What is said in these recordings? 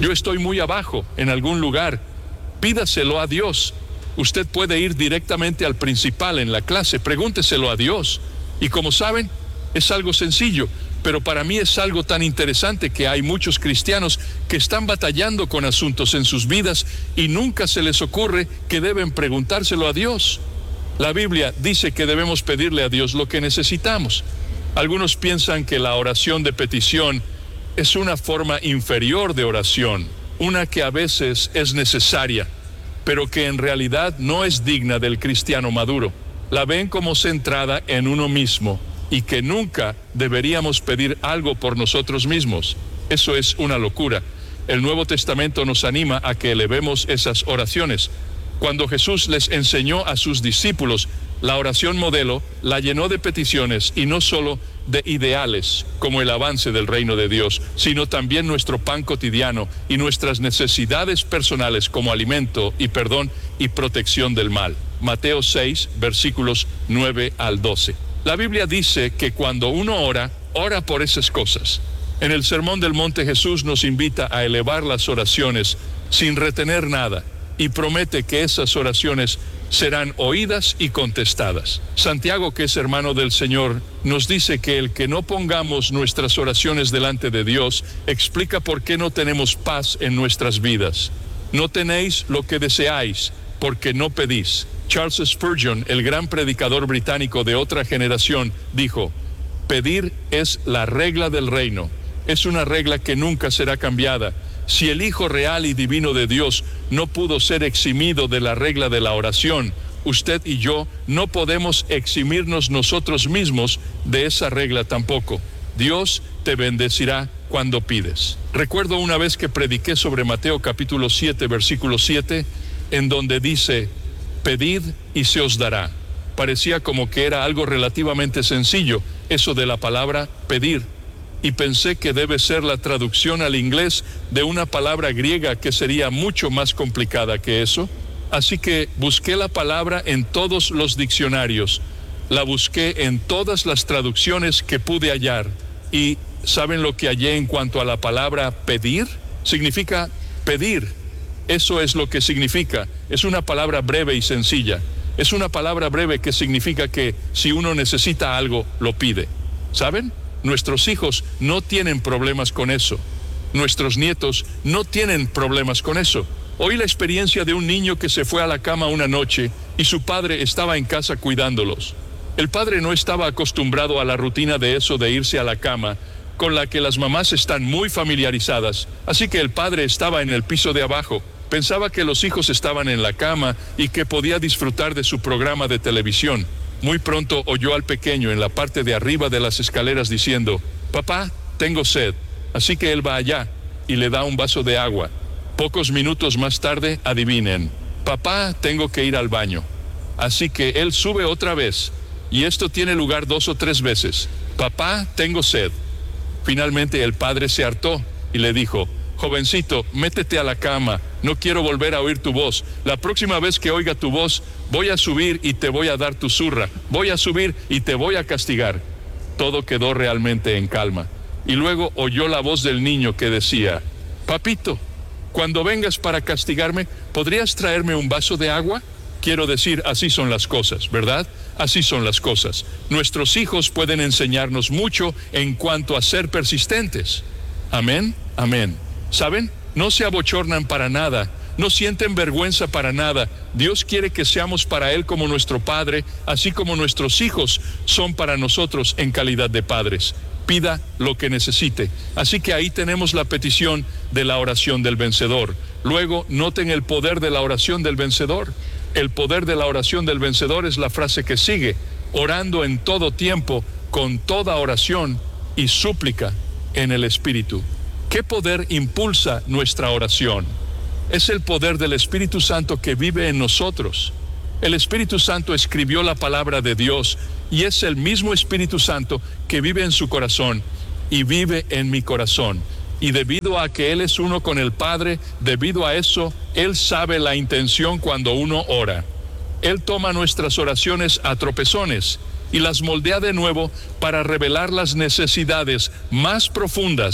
Yo estoy muy abajo en algún lugar. Pídaselo a Dios. Usted puede ir directamente al principal en la clase, pregúnteselo a Dios. Y como saben, es algo sencillo, pero para mí es algo tan interesante que hay muchos cristianos que están batallando con asuntos en sus vidas y nunca se les ocurre que deben preguntárselo a Dios. La Biblia dice que debemos pedirle a Dios lo que necesitamos. Algunos piensan que la oración de petición es una forma inferior de oración, una que a veces es necesaria, pero que en realidad no es digna del cristiano maduro. La ven como centrada en uno mismo y que nunca deberíamos pedir algo por nosotros mismos. Eso es una locura. El Nuevo Testamento nos anima a que elevemos esas oraciones. Cuando Jesús les enseñó a sus discípulos la oración modelo, la llenó de peticiones y no solo de ideales como el avance del reino de Dios, sino también nuestro pan cotidiano y nuestras necesidades personales como alimento y perdón y protección del mal. Mateo 6, versículos 9 al 12. La Biblia dice que cuando uno ora, ora por esas cosas. En el Sermón del Monte Jesús nos invita a elevar las oraciones sin retener nada y promete que esas oraciones serán oídas y contestadas. Santiago, que es hermano del Señor, nos dice que el que no pongamos nuestras oraciones delante de Dios explica por qué no tenemos paz en nuestras vidas. No tenéis lo que deseáis porque no pedís. Charles Spurgeon, el gran predicador británico de otra generación, dijo: pedir es la regla del reino. Es una regla que nunca será cambiada. Si el Hijo real y divino de Dios no pudo ser eximido de la regla de la oración, usted y yo no podemos eximirnos nosotros mismos de esa regla tampoco. Dios te bendecirá cuando pides. Recuerdo una vez que prediqué sobre Mateo capítulo 7, versículo 7, en donde dice: pedid y se os dará. Parecía como que era algo relativamente sencillo, eso de la palabra pedir. Y pensé que debe ser la traducción al inglés de una palabra griega que sería mucho más complicada que eso. Así que busqué la palabra en todos los diccionarios, la busqué en todas las traducciones que pude hallar. ¿Y saben lo que hallé en cuanto a la palabra pedir? Significa pedir. Eso es lo que significa. Es una palabra breve y sencilla. Es una palabra breve que significa que si uno necesita algo, lo pide. ¿Saben? Nuestros hijos no tienen problemas con eso. Nuestros nietos no tienen problemas con eso. Oí la experiencia de un niño que se fue a la cama una noche y su padre estaba en casa cuidándolos. El padre no estaba acostumbrado a la rutina de eso de irse a la cama, con la que las mamás están muy familiarizadas, así que el padre estaba en el piso de abajo. Pensaba que los hijos estaban en la cama y que podía disfrutar de su programa de televisión. Muy pronto oyó al pequeño en la parte de arriba de las escaleras diciendo: papá, tengo sed. Así que él va allá y le da un vaso de agua. Pocos minutos más tarde, adivinen: papá, tengo que ir al baño. Así que él sube otra vez, y esto tiene lugar 2 o 3 veces. Papá, tengo sed. Finalmente el padre se hartó y le dijo: jovencito, métete a la cama, no quiero volver a oír tu voz. La próxima vez que oiga tu voz, voy a subir y te voy a dar tu zurra. Voy a subir y te voy a castigar. Todo quedó realmente en calma. Y luego oyó la voz del niño que decía: papito, cuando vengas para castigarme, ¿podrías traerme un vaso de agua? Quiero decir, así son las cosas, ¿verdad? Así son las cosas. Nuestros hijos pueden enseñarnos mucho en cuanto a ser persistentes. Amén, amén. ¿Saben? No se abochornan para nada, no sienten vergüenza para nada. Dios quiere que seamos para Él como nuestro Padre, así como nuestros hijos son para nosotros en calidad de padres. Pida lo que necesite. Así que ahí tenemos la petición de la oración del vencedor. Luego, noten el poder de la oración del vencedor. El poder de la oración del vencedor es la frase que sigue: orando en todo tiempo, con toda oración y súplica en el Espíritu. ¿Qué poder impulsa nuestra oración? Es el poder del Espíritu Santo que vive en nosotros. El Espíritu Santo escribió la palabra de Dios y es el mismo Espíritu Santo que vive en su corazón y vive en mi corazón. Y debido a que Él es uno con el Padre, debido a eso, Él sabe la intención cuando uno ora. Él toma nuestras oraciones a tropezones y las moldea de nuevo para revelar las necesidades más profundas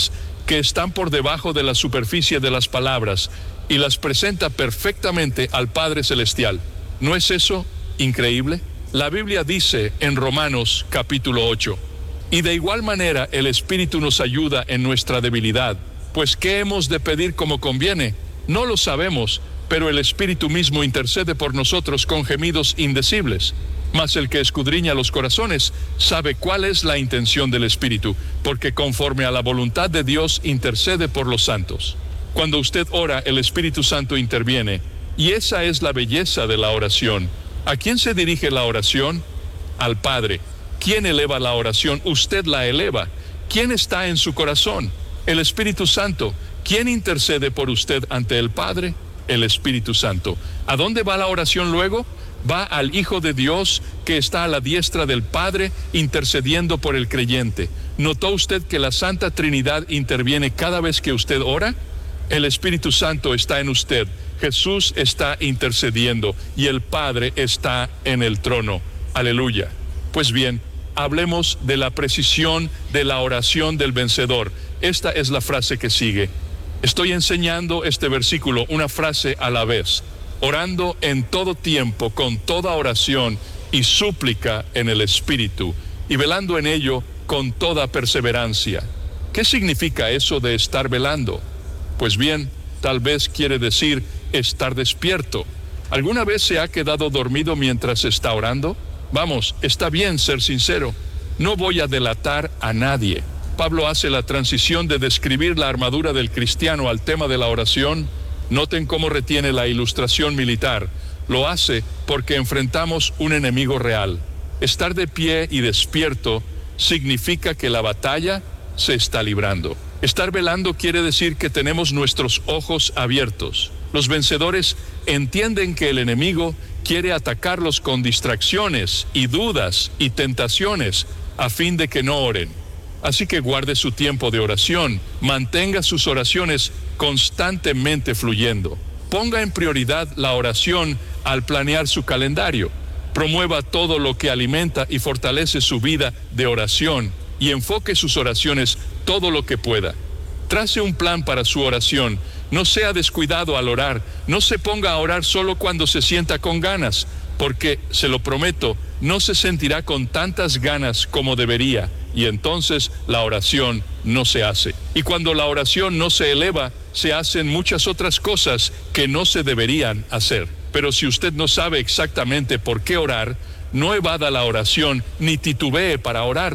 que están por debajo de la superficie de las palabras y las presenta perfectamente al Padre Celestial. ¿No es eso increíble? La Biblia dice en Romanos capítulo 8, y de igual manera el Espíritu nos ayuda en nuestra debilidad, pues ¿qué hemos de pedir como conviene? No lo sabemos, pero el Espíritu mismo intercede por nosotros con gemidos indecibles. Mas el que escudriña los corazones sabe cuál es la intención del Espíritu, porque conforme a la voluntad de Dios intercede por los santos. Cuando usted ora, el Espíritu Santo interviene, y esa es la belleza de la oración. ¿A quién se dirige la oración? Al Padre. ¿Quién eleva la oración? Usted la eleva. ¿Quién está en su corazón? El Espíritu Santo. ¿Quién intercede por usted ante el Padre? El Espíritu Santo. ¿A dónde va la oración luego? Va al Hijo de Dios que está a la diestra del Padre intercediendo por el creyente. ¿Notó usted que la Santa Trinidad interviene cada vez que usted ora? El Espíritu Santo está en usted, Jesús está intercediendo y el Padre está en el trono. Aleluya. Pues bien, hablemos de la precisión de la oración del vencedor. Esta es la frase que sigue. Estoy enseñando este versículo una frase a la vez. Orando en todo tiempo, con toda oración y súplica en el Espíritu, y velando en ello con toda perseverancia. ¿Qué significa eso de estar velando? Pues bien, tal vez quiere decir estar despierto. ¿Alguna vez se ha quedado dormido mientras está orando? Vamos, está bien ser sincero. No voy a delatar a nadie. Pablo hace la transición de describir la armadura del cristiano al tema de la oración. Noten cómo retiene la ilustración militar. Lo hace porque enfrentamos un enemigo real. Estar de pie y despierto significa que la batalla se está librando. Estar velando quiere decir que tenemos nuestros ojos abiertos. Los vencedores entienden que el enemigo quiere atacarlos con distracciones y dudas y tentaciones a fin de que no oren. Así que guarde su tiempo de oración, mantenga sus oraciones constantemente fluyendo. Ponga en prioridad la oración al planear su calendario. Promueva todo lo que alimenta y fortalece su vida de oración y enfoque sus oraciones todo lo que pueda. Trace un plan para su oración. No sea descuidado al orar. No se ponga a orar solo cuando se sienta con ganas, porque, se lo prometo, no se sentirá con tantas ganas como debería, y entonces la oración no se hace. Y cuando la oración no se eleva, se hacen muchas otras cosas que no se deberían hacer. Pero si usted no sabe exactamente por qué orar, no evada la oración ni titubee para orar.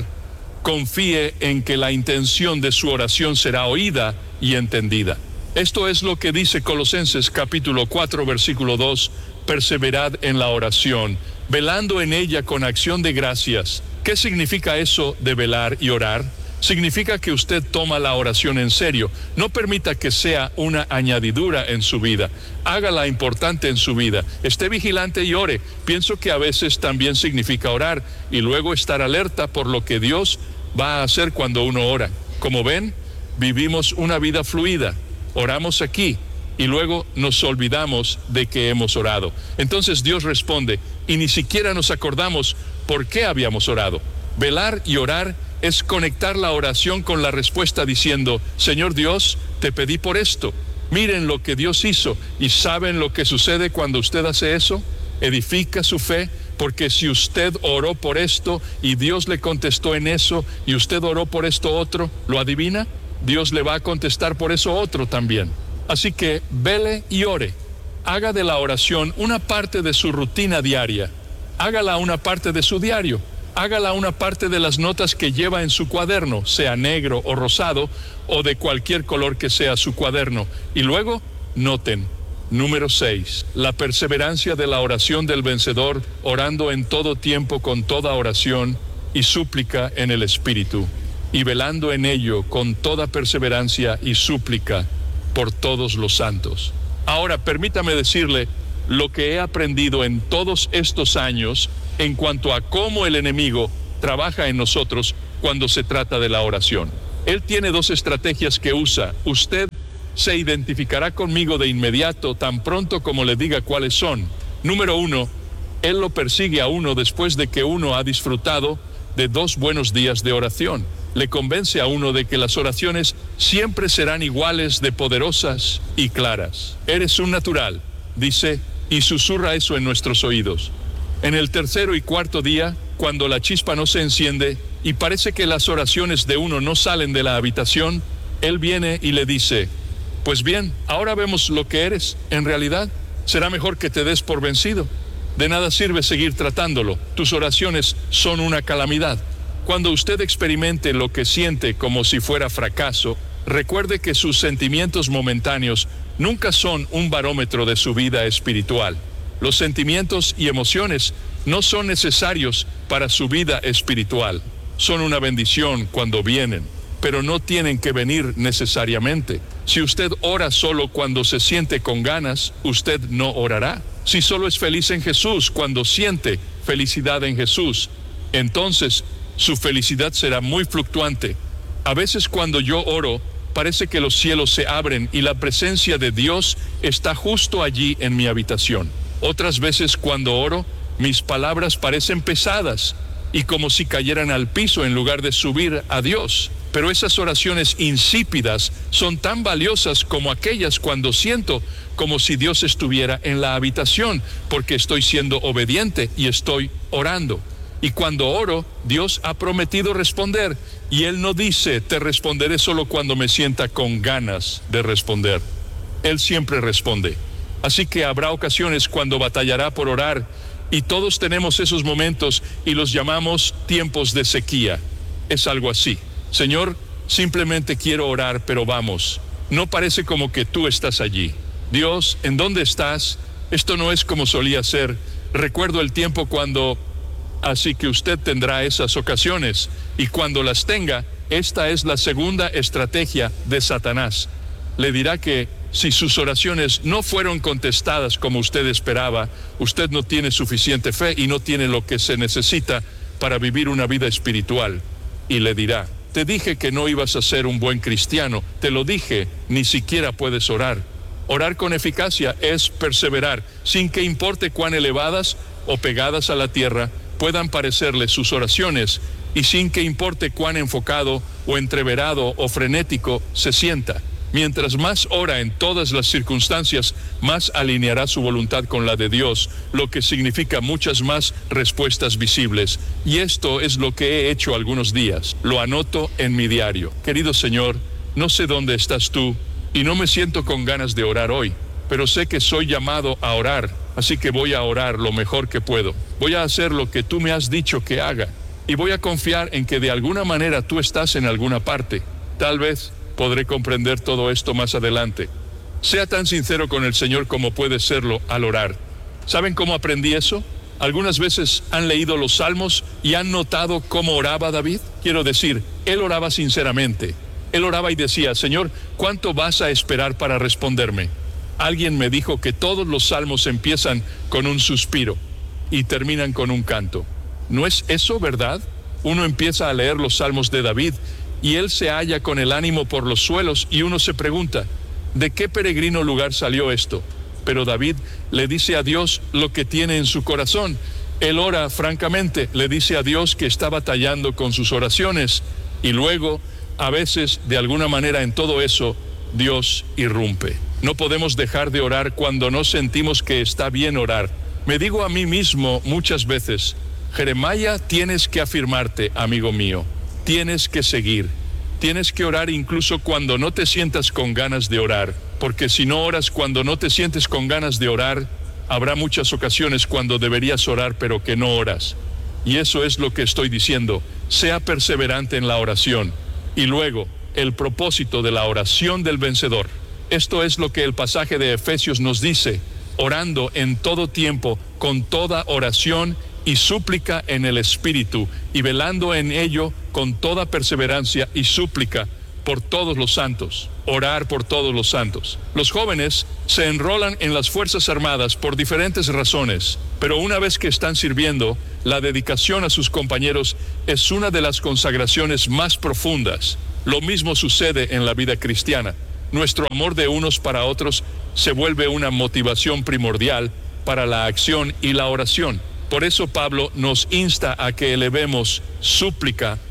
Confíe en que la intención de su oración será oída y entendida. Esto es lo que dice Colosenses capítulo 4 versículo 2, perseverad en la oración, velando en ella con acción de gracias. ¿Qué significa eso de velar y orar? Significa que usted toma la oración en serio. No permita que sea una añadidura en su vida. Hágala importante en su vida. Esté vigilante y ore. Pienso que a veces también significa orar y luego estar alerta por lo que Dios va a hacer cuando uno ora. Como ven, vivimos una vida fluida. Oramos aquí y luego nos olvidamos de que hemos orado. Entonces Dios responde y ni siquiera nos acordamos por qué habíamos orado. Velar y orar es conectar la oración con la respuesta diciendo, Señor Dios, te pedí por esto. Miren lo que Dios hizo. ¿Y saben lo que sucede cuando usted hace eso? Edifica su fe, porque si usted oró por esto y Dios le contestó en eso y usted oró por esto otro, ¿lo adivina? Dios le va a contestar por eso otro también. Así que vele y ore. Haga de la oración una parte de su rutina diaria. Hágala una parte de su diario. Hágala una parte de las notas que lleva en su cuaderno, sea negro o rosado, o de cualquier color que sea su cuaderno. Y luego, noten. Número 6. La perseverancia de la oración del vencedor, orando en todo tiempo con toda oración y súplica en el Espíritu, y velando en ello con toda perseverancia y súplica por todos los santos. Ahora, permítame decirle lo que he aprendido en todos estos años en cuanto a cómo el enemigo trabaja en nosotros cuando se trata de la oración. Él tiene dos estrategias que usa. Usted se identificará conmigo de inmediato tan pronto como le diga cuáles son. Número 1, él lo persigue a uno después de que uno ha disfrutado de 2 buenos días de oración. le convence a uno de que las oraciones siempre serán iguales de poderosas y claras. Eres un natural, dice, y susurra eso en nuestros oídos. En el tercero y cuarto día, cuando la chispa no se enciende y parece que las oraciones de uno no salen de la habitación, él viene y le dice: pues bien, ahora vemos lo que eres. En realidad, será mejor que te des por vencido. De nada sirve seguir tratándolo. Tus oraciones son una calamidad. Cuando usted experimente lo que siente como si fuera fracaso, recuerde que sus sentimientos momentáneos nunca son un barómetro de su vida espiritual. Los sentimientos y emociones no son necesarios para su vida espiritual. Son una bendición cuando vienen, pero no tienen que venir necesariamente. Si usted ora solo cuando se siente con ganas, usted no orará. Si solo es feliz en Jesús cuando siente felicidad en Jesús, entonces su felicidad será muy fluctuante. A veces cuando yo oro, parece que los cielos se abren y la presencia de Dios está justo allí en mi habitación. Otras veces cuando oro, mis palabras parecen pesadas y como si cayeran al piso en lugar de subir a Dios. Pero esas oraciones insípidas son tan valiosas como aquellas cuando siento como si Dios estuviera en la habitación, porque estoy siendo obediente y estoy orando. Y cuando oro, Dios ha prometido responder, y Él no dice: te responderé solo cuando me sienta con ganas de responder. Él siempre responde. Así que habrá ocasiones cuando batallará por orar, y todos tenemos esos momentos y los llamamos tiempos de sequía. Es algo así: Señor, simplemente quiero orar, pero vamos, no parece como que tú estás allí. Dios, ¿en dónde estás? Esto no es como solía ser. Recuerdo el tiempo cuando... Así que usted tendrá esas ocasiones, y cuando las tenga, esta es la segunda estrategia de Satanás. Le dirá que si sus oraciones no fueron contestadas como usted esperaba, usted no tiene suficiente fe y no tiene lo que se necesita para vivir una vida espiritual. Y le dirá: te dije que no ibas a ser un buen cristiano, te lo dije, ni siquiera puedes orar. Orar con eficacia es perseverar, sin que importe cuán elevadas o pegadas a la tierra puedan parecerle sus oraciones, y sin que importe cuán enfocado o entreverado o frenético se sienta. Mientras más ora en todas las circunstancias, más alineará su voluntad con la de Dios, lo que significa muchas más respuestas visibles. Y esto es lo que he hecho algunos días. Lo anoto en mi diario. Querido Señor, no sé dónde estás tú, y no me siento con ganas de orar hoy, pero sé que soy llamado a orar, así que voy a orar lo mejor que puedo. Voy a hacer lo que tú me has dicho que haga, y voy a confiar en que de alguna manera tú estás en alguna parte. Tal vez podré comprender todo esto más adelante. Sea tan sincero con el Señor como puede serlo al orar. ¿Saben cómo aprendí eso? Algunas veces han leído los Salmos y han notado cómo oraba David. Quiero decir, él oraba sinceramente. Él oraba y decía: Señor, ¿cuánto vas a esperar para responderme? Alguien me dijo que todos los salmos empiezan con un suspiro y terminan con un canto. ¿No es eso verdad? Uno empieza a leer los salmos de David y él se halla con el ánimo por los suelos y uno se pregunta: ¿de qué peregrino lugar salió esto? Pero David le dice a Dios lo que tiene en su corazón. Él ora francamente, le dice a Dios que está batallando con sus oraciones, y luego, a veces, de alguna manera en todo eso, Dios irrumpe. No podemos dejar de orar cuando no sentimos que está bien orar. Me digo a mí mismo muchas veces: Jeremías, tienes que afirmarte, amigo mío. Tienes que seguir. Tienes que orar incluso cuando no te sientas con ganas de orar. Porque si no oras cuando no te sientes con ganas de orar, habrá muchas ocasiones cuando deberías orar pero que no oras. Y eso es lo que estoy diciendo. Sea perseverante en la oración. Y luego, el propósito de la oración del vencedor. Esto es lo que el pasaje de Efesios nos dice: orando en todo tiempo, con toda oración y súplica en el Espíritu, y velando en ello con toda perseverancia y súplica por todos los santos. Orar por todos los santos. Los jóvenes se enrolan en las Fuerzas Armadas por diferentes razones, pero una vez que están sirviendo, la dedicación a sus compañeros es una de las consagraciones más profundas. Lo mismo sucede en la vida cristiana. Nuestro amor de unos para otros se vuelve una motivación primordial para la acción y la oración. Por eso Pablo nos insta a que elevemos súplica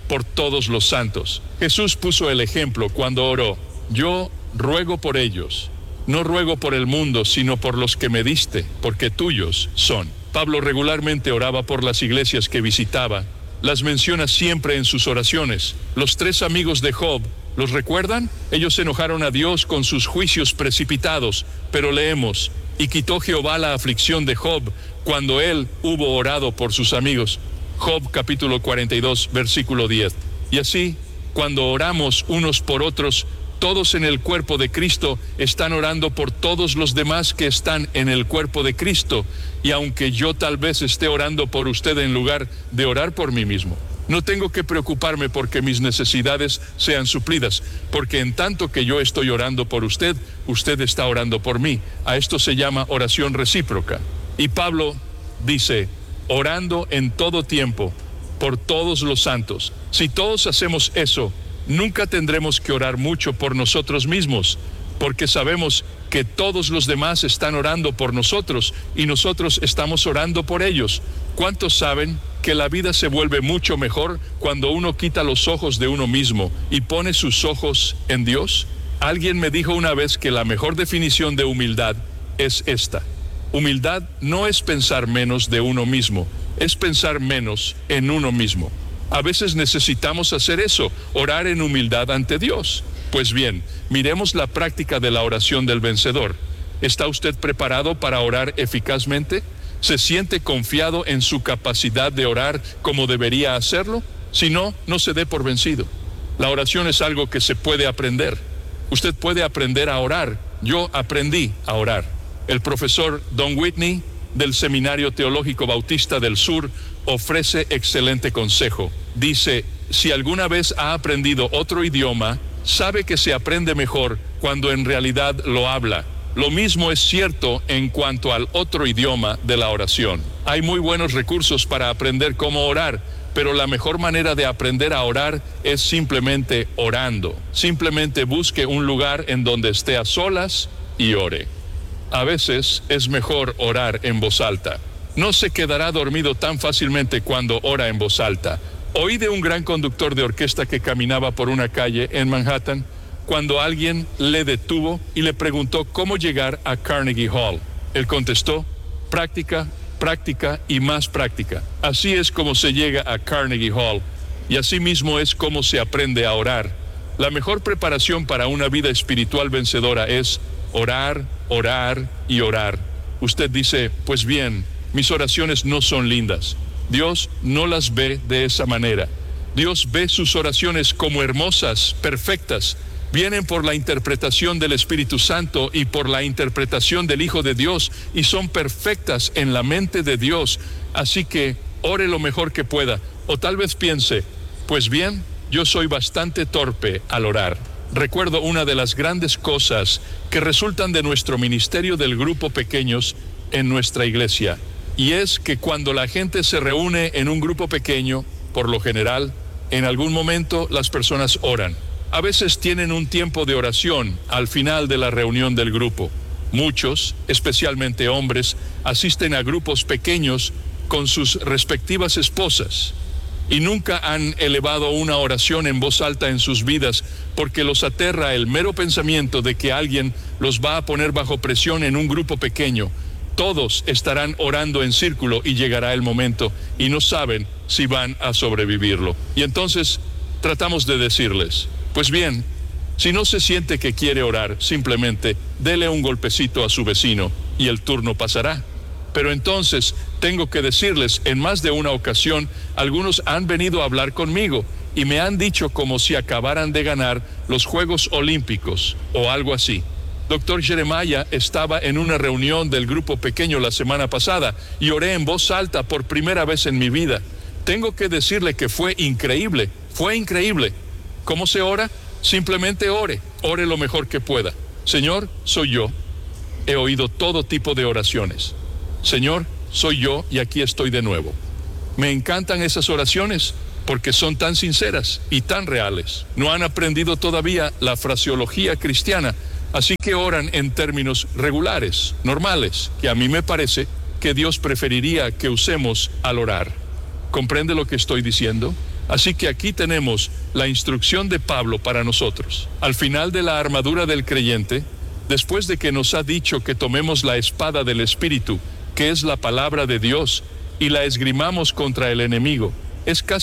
por todos los santos. Jesús puso el ejemplo cuando oró: yo ruego por ellos. No ruego por el mundo, sino por los que me diste, porque tuyos son. Pablo regularmente oraba por las iglesias que visitaba. Las menciona siempre en sus oraciones. Los 3 amigos de Job, ¿los recuerdan? Ellos enojaron a Dios con sus juicios precipitados, pero leemos: y quitó Jehová la aflicción de Job cuando él hubo orado por sus amigos. Job capítulo 42, versículo 10. Y así, cuando oramos unos por otros, todos en el cuerpo de Cristo están orando por todos los demás que están en el cuerpo de Cristo. Y aunque yo tal vez esté orando por usted en lugar de orar por mí mismo, no tengo que preocuparme porque mis necesidades sean suplidas, porque en tanto que yo estoy orando por usted, usted está orando por mí. A esto se llama oración recíproca. Y Pablo dice: orando en todo tiempo por todos los santos. Si todos hacemos eso, nunca tendremos que orar mucho por nosotros mismos, porque sabemos que todos los demás están orando por nosotros y nosotros estamos orando por ellos. ¿Cuántos saben que la vida se vuelve mucho mejor cuando uno quita los ojos de uno mismo y pone sus ojos en Dios? Alguien me dijo una vez que la mejor definición de humildad es esta: humildad no es pensar menos de uno mismo, es pensar menos en uno mismo. A veces necesitamos hacer eso, orar en humildad ante Dios. Pues bien, miremos la práctica de la oración del vencedor. ¿Está usted preparado para orar eficazmente? ¿Se siente confiado en su capacidad de orar como debería hacerlo? Si no, no se dé por vencido. La oración es algo que se puede aprender. Usted puede aprender a orar. Yo aprendí a orar. El profesor Don Whitney, del Seminario Teológico Bautista del Sur, ofrece excelente consejo. Dice: si alguna vez ha aprendido otro idioma, sabe que se aprende mejor cuando en realidad lo habla. Lo mismo es cierto en cuanto al otro idioma de la oración. Hay muy buenos recursos para aprender cómo orar, pero la mejor manera de aprender a orar es simplemente orando. Simplemente busque un lugar en donde esté a solas y ore. A veces es mejor orar en voz alta. No se quedará dormido tan fácilmente cuando ora en voz alta. Oí de un gran conductor de orquesta que caminaba por una calle en Manhattan cuando alguien le detuvo y le preguntó cómo llegar a Carnegie Hall. Él contestó: práctica, práctica y más práctica. Así es como se llega a Carnegie Hall, y así mismo es como se aprende a orar. La mejor preparación para una vida espiritual vencedora es orar, orar y orar. Usted dice: pues bien, mis oraciones no son lindas. Dios no las ve de esa manera. Dios ve sus oraciones como hermosas, perfectas. Vienen por la interpretación del Espíritu Santo y por la interpretación del Hijo de Dios, y son perfectas en la mente de Dios. Así que ore lo mejor que pueda. O tal vez piense: pues bien, yo soy bastante torpe al orar. Recuerdo una de las grandes cosas que resultan de nuestro ministerio del grupo pequeños en nuestra iglesia, y es que cuando la gente se reúne en un grupo pequeño, por lo general, en algún momento las personas oran. A veces tienen un tiempo de oración al final de la reunión del grupo. Muchos, especialmente hombres, asisten a grupos pequeños con sus respectivas esposas y nunca han elevado una oración en voz alta en sus vidas porque los aterra el mero pensamiento de que alguien los va a poner bajo presión en un grupo pequeño. Todos estarán orando en círculo y llegará el momento y no saben si van a sobrevivirlo. Y entonces tratamos de decirles: pues bien, si no se siente que quiere orar, simplemente dele un golpecito a su vecino y el turno pasará. Pero entonces tengo que decirles, en más de una ocasión, algunos han venido a hablar conmigo y me han dicho como si acabaran de ganar los Juegos Olímpicos o algo así. Doctor Jeremiah estaba en una reunión del grupo pequeño la semana pasada y oré en voz alta por primera vez en mi vida. Tengo que decirle que fue increíble, fue increíble. ¿Cómo se ora? Simplemente ore lo mejor que pueda. Señor, soy yo. He oído todo tipo de oraciones. Señor, soy yo y aquí estoy de nuevo. Me encantan esas oraciones porque son tan sinceras y tan reales. No han aprendido todavía la fraseología cristiana, así que oran en términos regulares, normales, que a mí me parece que Dios preferiría que usemos al orar. ¿Comprende lo que estoy diciendo? Así que aquí tenemos la instrucción de Pablo para nosotros. Al final de la armadura del creyente, después de que nos ha dicho que tomemos la espada del Espíritu, que es la palabra de Dios, y la esgrimamos contra el enemigo, es casi